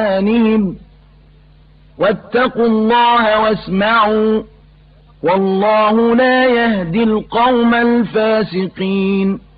إيمانهم واتقوا الله واسمعوا والله لا يهدي القوم الفاسقين.